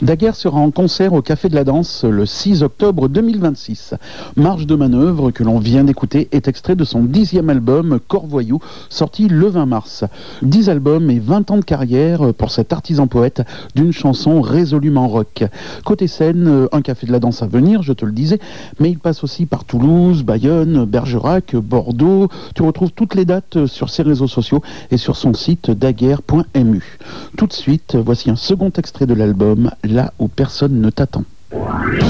Daguerre sera en concert au Café de la Danse le 6 octobre 2026. Marge de manœuvre que l'on vient d'écouter est extrait de son 10e album Corvoyou, sorti le 20 mars. 10 albums et 20 ans de carrière pour cet artisan poète d'une chanson résolument rock. Côté scène, un Café de la Danse à venir, je te le disais, mais il passe aussi par Toulouse, Bayonne, Bergerac, Bordeaux. Tu retrouves toutes les dates sur ses réseaux sociaux et sur son site daguerre.mu. Tout de suite, voici un second extrait de l'album, Là où personne ne t'attend.